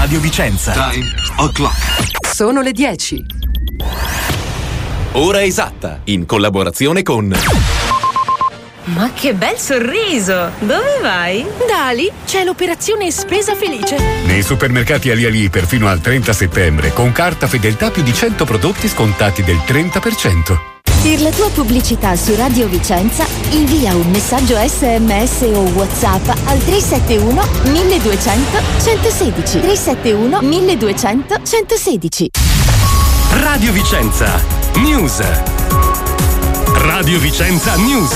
Radio Vicenza. Time o'clock. Sono le 10. Ora esatta, in collaborazione con... Ma che bel sorriso! Dove vai? Da Ali c'è l'operazione Spesa Felice. Nei supermercati Ali perfino al 30 settembre, con carta fedeltà più di 100 prodotti scontati del 30%. Per la tua pubblicità su Radio Vicenza, invia un messaggio SMS o WhatsApp al 371 1200 116. 371 1200 116. Radio Vicenza News. Radio Vicenza News.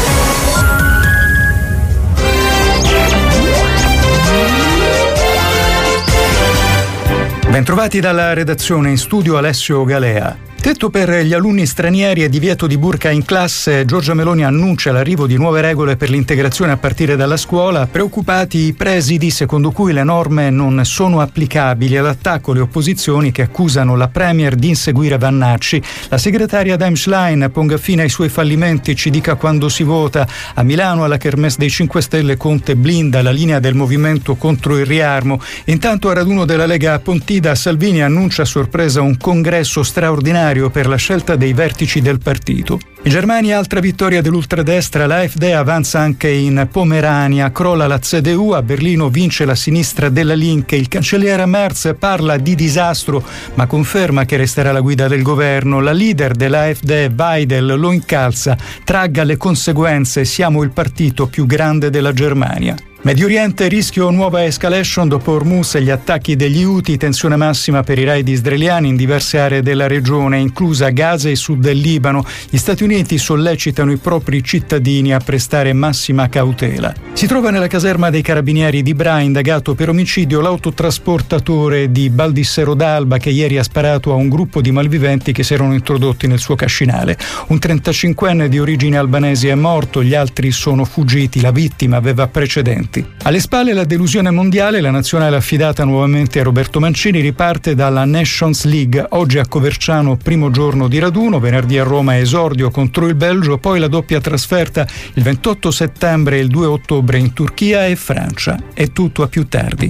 Bentrovati dalla redazione, in studio Alessio Galea. Tetto per gli alunni stranieri e divieto di burka in classe, Giorgia Meloni annuncia l'arrivo di nuove regole per l'integrazione a partire dalla scuola. Preoccupati i presidi, secondo cui le norme non sono applicabili. All'attacco le opposizioni che accusano la Premier di inseguire Vannacci. La segretaria Daim Schlein ponga fine ai suoi fallimenti, ci dica quando si vota. A Milano, alla Kermesse dei 5 Stelle, Conte blinda la linea del movimento contro il riarmo. Intanto, a raduno della Lega a Pontida, Salvini annuncia a sorpresa un congresso straordinario per la scelta dei vertici del partito. In Germania, altra vittoria dell'ultradestra, l'AfD avanza anche in Pomerania, crolla la CDU, a Berlino vince la sinistra della Linke. Il cancelliere Merz parla di disastro, ma conferma che resterà la guida del governo. La leader dell'AfD, Weidel, lo incalza: tragga le conseguenze, siamo il partito più grande della Germania. Medio Oriente, rischio nuova escalation dopo Hormuz e gli attacchi degli Houthi, tensione massima per i raid israeliani in diverse aree della regione, inclusa Gaza e sud del Libano. Gli Stati Uniti sollecitano i propri cittadini a prestare massima cautela. Si trova nella caserma dei carabinieri di Bra, indagato per omicidio, l'autotrasportatore di Baldissero d'Alba che ieri ha sparato a un gruppo di malviventi che si erano introdotti nel suo cascinale. Un 35enne di origine albanese è morto, gli altri sono fuggiti, la vittima aveva precedenti. Alle spalle la delusione mondiale, la nazionale affidata nuovamente a Roberto Mancini riparte dalla Nations League. Oggi a Coverciano primo giorno di raduno, venerdì a Roma esordio contro il Belgio, poi la doppia trasferta il 28 settembre e il 2 ottobre in Turchia e Francia. È tutto, a più tardi.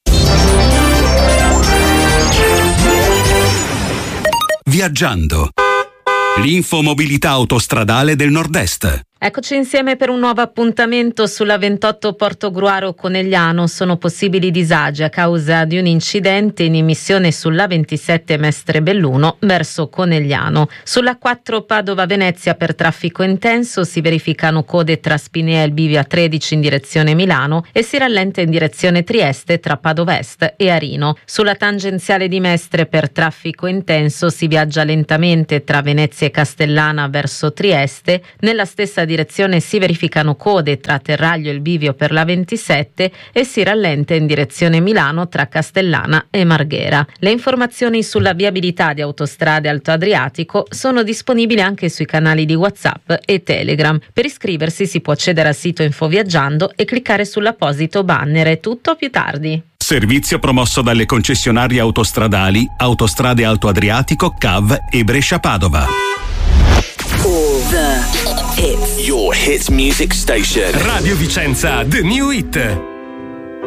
Viaggiando. L'infomobilità autostradale del Nord-Est. Eccoci insieme per un nuovo appuntamento sulla 28 Portogruaro Conegliano. Sono possibili disagi a causa di un incidente in immissione sulla 27 Mestre Belluno verso Conegliano. Sulla 4 Padova Venezia per traffico intenso si verificano code tra Spinea e Bivia 13 in direzione Milano e si rallenta in direzione Trieste tra Padova Est e Arino. Sulla tangenziale di Mestre per traffico intenso si viaggia lentamente tra Venezia e Castellana verso Trieste. Nella stessa direzione si verificano code tra Terraglio e il Bivio per la 27 e si rallenta in direzione Milano tra Castellana e Marghera. Le informazioni sulla viabilità di Autostrade Alto Adriatico sono disponibili anche sui canali di WhatsApp e Telegram. Per iscriversi si può accedere al sito Infoviaggiando e cliccare sull'apposito banner. È tutto, più tardi. Servizio promosso dalle concessionarie autostradali Autostrade Alto Adriatico, CAV e Brescia Padova. All the hits. Your hit music station. Radio Vicenza, The New Hit.